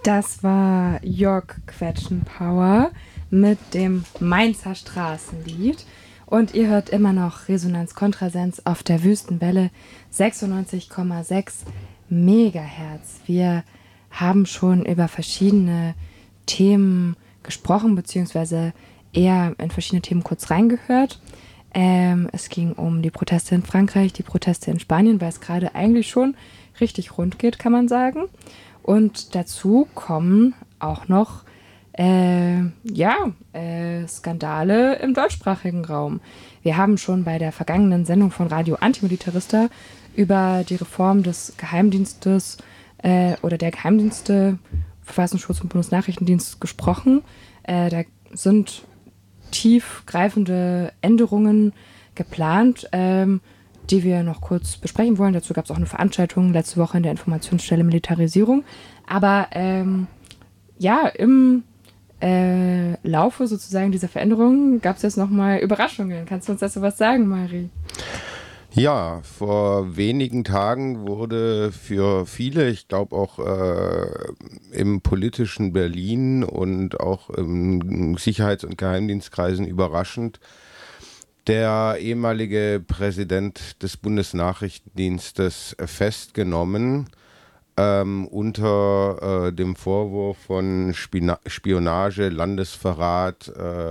Das war Jörg Quetschenpower mit dem Mainzer Straßenlied. Und ihr hört immer noch Resonanz Kontrasens auf der Wüstenwelle 96,6 Megahertz. Wir haben schon über verschiedene Themen gesprochen, beziehungsweise eher in verschiedene Themen kurz reingehört. Es ging um die Proteste in Frankreich, die Proteste in Spanien, weil es gerade eigentlich schon richtig rund geht, kann man sagen. Und dazu kommen auch noch Skandale im deutschsprachigen Raum. Wir haben schon bei der vergangenen Sendung von Radio Antimilitarista über die Reform des Geheimdienstes oder der Geheimdienste, Verfassungsschutz und Bundesnachrichtendienst gesprochen. Da sind tiefgreifende Änderungen geplant, die wir noch kurz besprechen wollen. Dazu gab es auch eine Veranstaltung letzte Woche in der Informationsstelle Militarisierung. Aber im Laufe sozusagen dieser Veränderungen gab es jetzt nochmal Überraschungen. Kannst du uns dazu was sagen, Mari? Ja, vor wenigen Tagen wurde für viele, ich glaube auch im politischen Berlin und auch im Sicherheits- und Geheimdienstkreisen überraschend, der ehemalige Präsident des Bundesnachrichtendienstes festgenommen unter dem Vorwurf von Spionage, Landesverrat,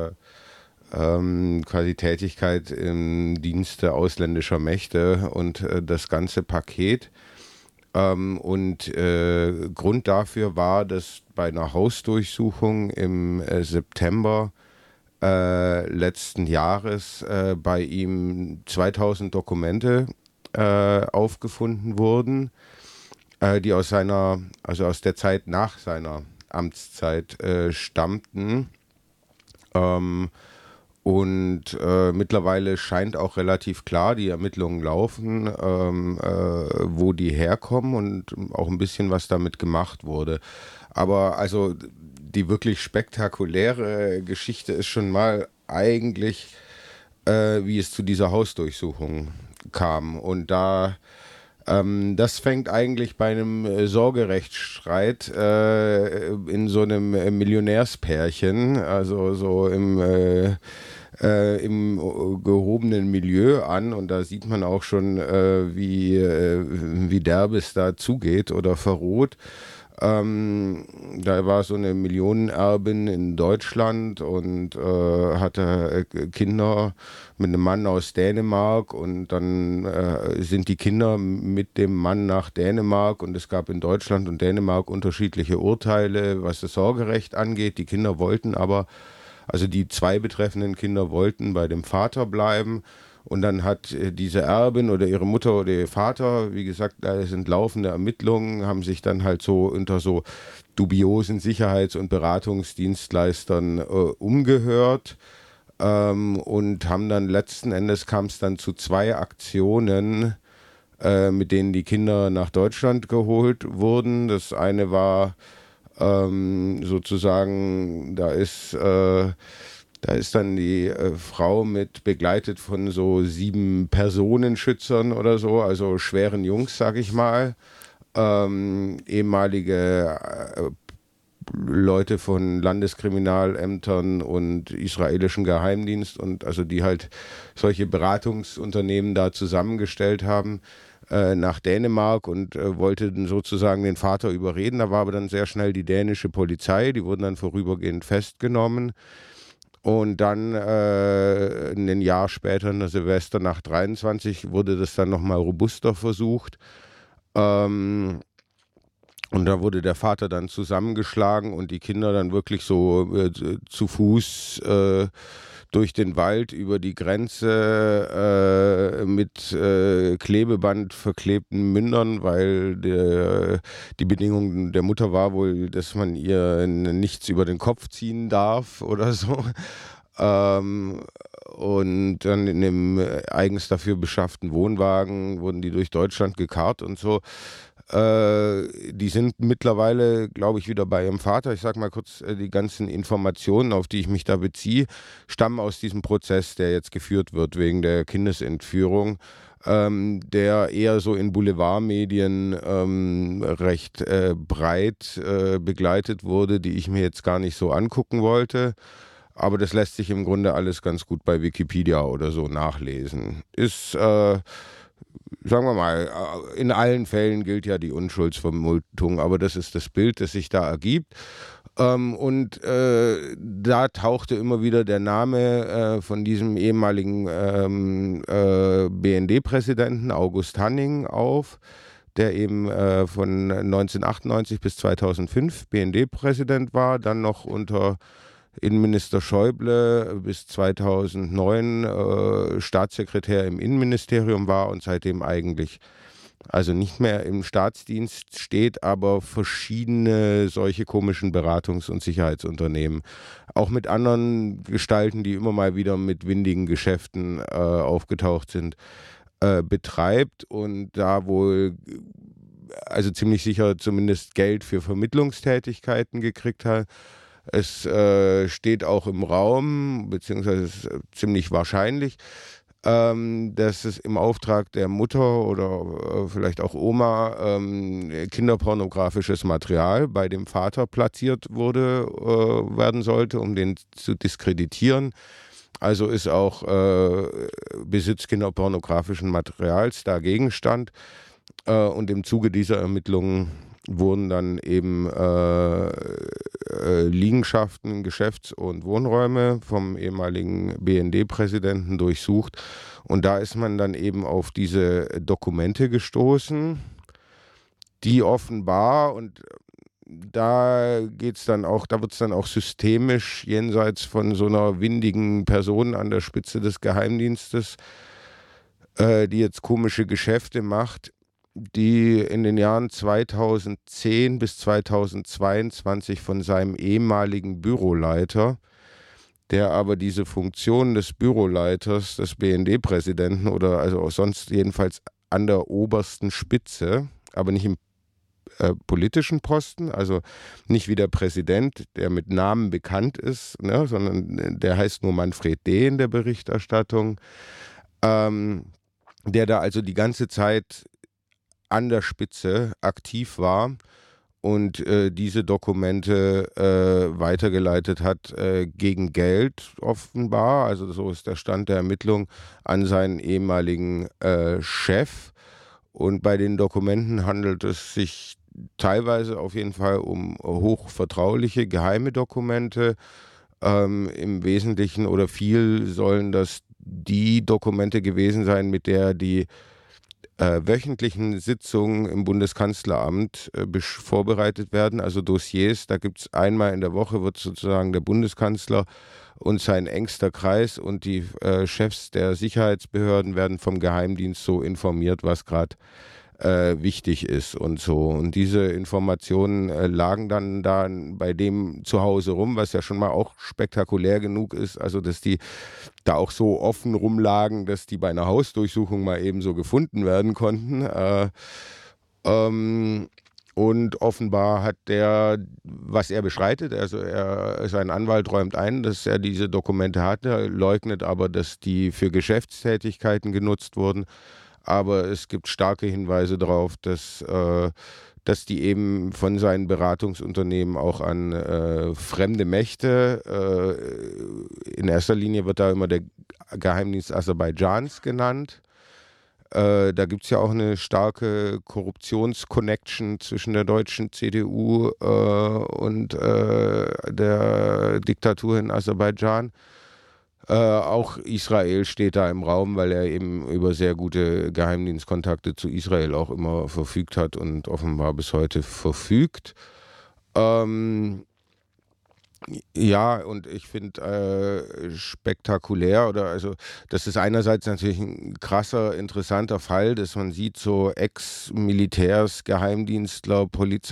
quasi Tätigkeit im Dienste ausländischer Mächte und das ganze Paket. Grund dafür war, dass bei einer Hausdurchsuchung im September letzten Jahres bei ihm 2000 Dokumente aufgefunden wurden, die aus der Zeit nach seiner Amtszeit stammten. Mittlerweile scheint auch relativ klar, die Ermittlungen laufen, wo die herkommen und auch ein bisschen was damit gemacht wurde. Aber also die wirklich spektakuläre Geschichte ist schon mal eigentlich, wie es zu dieser Hausdurchsuchung kam. Und das fängt eigentlich bei einem Sorgerechtsstreit in so einem Millionärspärchen, also so im gehobenen Milieu an, und da sieht man auch schon, wie derb es da zugeht oder verroht. Da war so eine Millionenerbin in Deutschland und hatte Kinder mit einem Mann aus Dänemark, und dann sind die Kinder mit dem Mann nach Dänemark, und es gab in Deutschland und Dänemark unterschiedliche Urteile, was das Sorgerecht angeht. Die Kinder wollten aber, also die zwei betreffenden Kinder wollten bei dem Vater bleiben. Und dann hat diese Erbin oder ihre Mutter oder ihr Vater, wie gesagt, da sind laufende Ermittlungen, haben sich dann halt so unter so dubiosen Sicherheits- und Beratungsdienstleistern umgehört und haben dann letzten Endes, kam es dann zu 2 Aktionen, mit denen die Kinder nach Deutschland geholt wurden. Das eine war sozusagen, da ist dann die Frau begleitet von so 7 Personenschützern oder so, also schweren Jungs, sag ich mal, ehemalige Leute von Landeskriminalämtern und israelischen Geheimdienst, und also die halt solche Beratungsunternehmen da zusammengestellt haben, nach Dänemark, und wollten sozusagen den Vater überreden. Da war aber dann sehr schnell die dänische Polizei, die wurden dann vorübergehend festgenommen. Und dann ein Jahr später, in der Silvesternacht 23, wurde das dann nochmal robuster versucht. Und da wurde der Vater dann zusammengeschlagen und die Kinder dann wirklich so zu Fuß durch den Wald über die Grenze mit Klebeband verklebten Mündern, weil die Bedingung der Mutter war wohl, dass man ihr nichts über den Kopf ziehen darf oder so. Und dann in einem eigens dafür beschafften Wohnwagen wurden die durch Deutschland gekarrt und so. Die sind mittlerweile, glaube ich, wieder bei ihrem Vater. Ich sage mal kurz, die ganzen Informationen, auf die ich mich da beziehe, stammen aus diesem Prozess, der jetzt geführt wird wegen der Kindesentführung. der eher so in Boulevardmedien recht breit begleitet wurde, die ich mir jetzt gar nicht so angucken wollte. Aber das lässt sich im Grunde alles ganz gut bei Wikipedia oder so nachlesen. Ist, sagen wir mal, in allen Fällen gilt ja die Unschuldsvermutung, aber das ist das Bild, das sich da ergibt. Und da tauchte immer wieder der Name von diesem ehemaligen BND-Präsidenten August Hanning auf, der eben von 1998 bis 2005 BND-Präsident war, dann noch unter Innenminister Schäuble bis 2009 Staatssekretär im Innenministerium war und seitdem eigentlich also nicht mehr im Staatsdienst steht, aber verschiedene solche komischen Beratungs- und Sicherheitsunternehmen, auch mit anderen Gestalten, die immer mal wieder mit windigen Geschäften aufgetaucht sind, betreibt und da wohl also ziemlich sicher zumindest Geld für Vermittlungstätigkeiten gekriegt hat. Es steht auch im Raum, beziehungsweise ist ziemlich wahrscheinlich, dass es im Auftrag der Mutter oder vielleicht auch Oma kinderpornografisches Material bei dem Vater platziert werden sollte, um den zu diskreditieren. Also ist auch Besitz kinderpornografischen Materials da Gegenstand. Und im Zuge dieser Ermittlungen wurden dann eben Liegenschaften, Geschäfts- und Wohnräume vom ehemaligen BND-Präsidenten durchsucht. Und da ist man dann eben auf diese Dokumente gestoßen, die offenbar, und da geht's dann auch, da wird es dann auch systemisch jenseits von so einer windigen Person an der Spitze des Geheimdienstes, die jetzt komische Geschäfte macht, die in den Jahren 2010 bis 2022 von seinem ehemaligen Büroleiter, der aber diese Funktion des Büroleiters, des BND-Präsidenten oder also auch sonst jedenfalls an der obersten Spitze, aber nicht im politischen Posten, also nicht wie der Präsident, der mit Namen bekannt ist, ne, sondern der heißt nur Manfred D. in der Berichterstattung, der da also die ganze Zeit an der Spitze aktiv war und diese Dokumente weitergeleitet hat gegen Geld offenbar, also so ist der Stand der Ermittlung, an seinen ehemaligen Chef. Und bei den Dokumenten handelt es sich teilweise auf jeden Fall um hochvertrauliche, geheime Dokumente. Im Wesentlichen oder viel sollen das die Dokumente gewesen sein, mit der die wöchentlichen Sitzungen im Bundeskanzleramt vorbereitet werden, also Dossiers. Da gibt es einmal in der Woche, wird sozusagen der Bundeskanzler und sein engster Kreis und die Chefs der Sicherheitsbehörden werden vom Geheimdienst so informiert, was gerade wichtig ist und so. Und diese Informationen lagen dann da bei dem zu Hause rum, was ja schon mal auch spektakulär genug ist, also dass die da auch so offen rumlagen, dass die bei einer Hausdurchsuchung mal eben so gefunden werden konnten. Und offenbar hat der, was er bestreitet, also sein Anwalt räumt ein, dass er diese Dokumente hatte, leugnet aber, dass die für Geschäftstätigkeiten genutzt wurden. Aber es gibt starke Hinweise darauf, dass die eben von seinen Beratungsunternehmen auch an fremde Mächte, in erster Linie wird da immer der Geheimdienst Aserbaidschans genannt. Da gibt es ja auch eine starke Korruptionsconnection zwischen der deutschen CDU und der Diktatur in Aserbaidschan. Auch Israel steht da im Raum, weil er eben über sehr gute Geheimdienstkontakte zu Israel auch immer verfügt hat und offenbar bis heute verfügt. Ja, und ich finde spektakulär, oder also das ist einerseits natürlich ein krasser, interessanter Fall, dass man sieht, so Ex-Militärs, Geheimdienstler,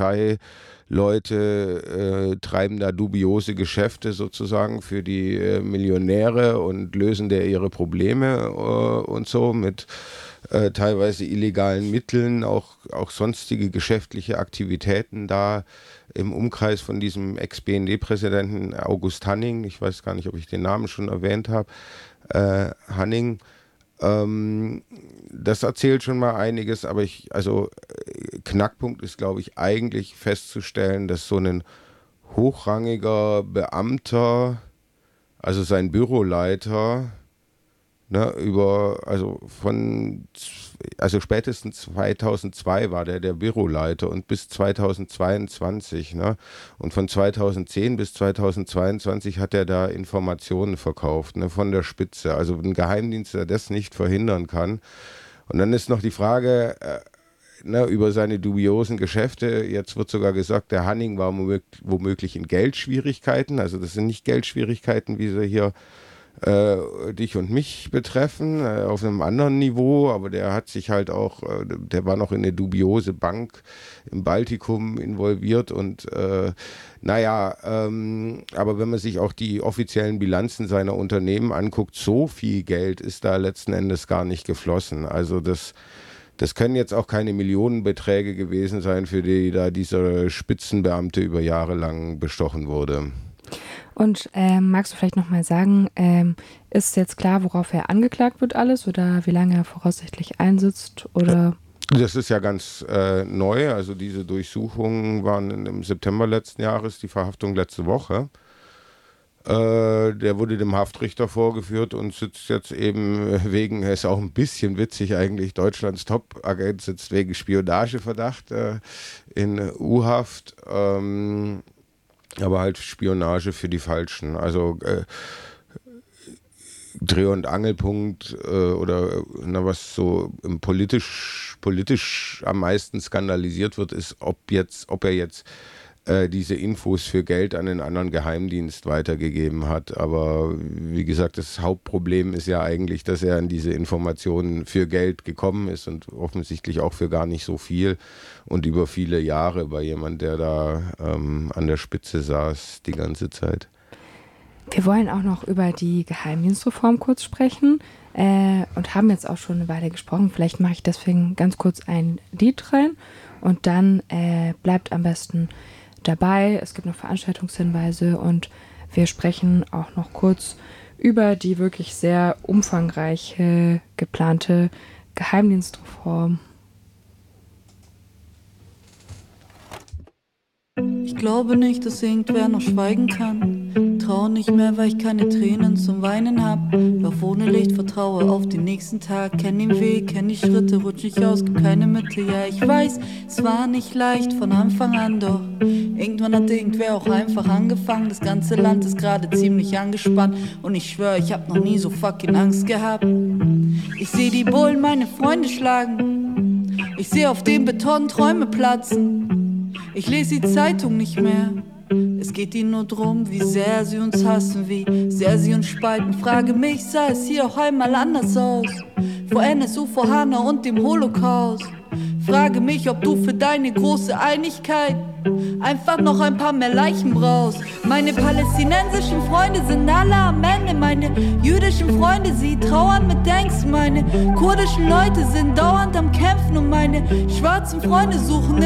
Polizeileute treiben da dubiose Geschäfte sozusagen für die Millionäre und lösen der ihre Probleme und so mit teilweise illegalen Mitteln, auch sonstige geschäftliche Aktivitäten da im Umkreis von diesem Ex-BND-Präsidenten August Hanning, ich weiß gar nicht, ob ich den Namen schon erwähnt habe, Hanning, Das erzählt schon mal einiges, aber Knackpunkt ist, glaube ich, eigentlich festzustellen, dass so ein hochrangiger Beamter, also sein Büroleiter, ne, spätestens 2002 war der Büroleiter und bis 2022, ne, und von 2010 bis 2022 hat er da Informationen verkauft, ne, von der Spitze, also ein Geheimdienst, der das nicht verhindern kann. Und dann ist noch die Frage, über seine dubiosen Geschäfte. Jetzt wird sogar gesagt, der Hanning war womöglich in Geldschwierigkeiten. Also das sind nicht Geldschwierigkeiten, wie sie hier dich und mich betreffen, auf einem anderen Niveau. Aber der hat sich halt auch, der war noch in eine dubiose Bank im Baltikum involviert. Und aber wenn man sich auch die offiziellen Bilanzen seiner Unternehmen anguckt, so viel Geld ist da letzten Endes gar nicht geflossen. Also das können jetzt auch keine Millionenbeträge gewesen sein, für die da dieser Spitzenbeamte über Jahre lang bestochen wurde. Und magst du vielleicht nochmal sagen, ist jetzt klar, worauf er angeklagt wird alles oder wie lange er voraussichtlich einsitzt? Oder? Das ist ja ganz neu. Also diese Durchsuchungen waren im September letzten Jahres, die Verhaftung letzte Woche. Der wurde dem Haftrichter vorgeführt und sitzt jetzt eben wegen, ist auch ein bisschen witzig eigentlich, Deutschlands Top-Agent sitzt wegen Spionageverdacht in U-Haft, aber halt Spionage für die Falschen. Also Dreh- und Angelpunkt was so politisch am meisten skandalisiert wird, ist, ob er jetzt diese Infos für Geld an den anderen Geheimdienst weitergegeben hat. Aber wie gesagt, das Hauptproblem ist ja eigentlich, dass er an diese Informationen für Geld gekommen ist und offensichtlich auch für gar nicht so viel und über viele Jahre bei jemand, der da an der Spitze saß die ganze Zeit. Wir wollen auch noch über die Geheimdienstreform kurz sprechen und haben jetzt auch schon eine Weile gesprochen. Vielleicht mache ich deswegen ganz kurz ein Lied rein und dann bleibt am besten dabei. Es gibt noch Veranstaltungshinweise und wir sprechen auch noch kurz über die wirklich sehr umfangreiche geplante Geheimdienstreform. Ich glaube nicht, dass irgendwer noch schweigen kann. Trau nicht mehr, weil ich keine Tränen zum Weinen hab. Lauf ohne Licht, vertraue auf den nächsten Tag. Kenn den Weg, kenn die Schritte, rutsch nicht aus, gibt keine Mitte. Ja, ich weiß, es war nicht leicht von Anfang an, doch irgendwann hat irgendwer auch einfach angefangen. Das ganze Land ist gerade ziemlich angespannt und ich schwör, ich hab noch nie so fucking Angst gehabt. Ich seh die Bullen meine Freunde schlagen. Ich seh auf dem Beton Träume platzen. Ich lese die Zeitung nicht mehr. Es geht ihnen nur drum, wie sehr sie uns hassen, wie sehr sie uns spalten. Frage mich, sah es hier auch einmal anders aus? Vor NSU, vor Hanna und dem Holocaust. Frage mich, ob du für deine große Einigkeit einfach noch ein paar mehr Leichen brauchst. Meine palästinensischen Freunde sind alle am Ende. Meine jüdischen Freunde, sie trauern mit Ängsten. Meine kurdischen Leute sind dauernd am Kämpfen und meine schwarzen Freunde suchen